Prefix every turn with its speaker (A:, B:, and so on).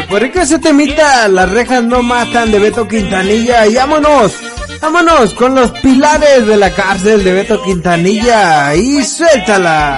A: Por eso se temita, las rejas no matan de Beto Quintanilla. Y vámonos con los pilares de la cárcel de Beto Quintanilla. Y suéltala.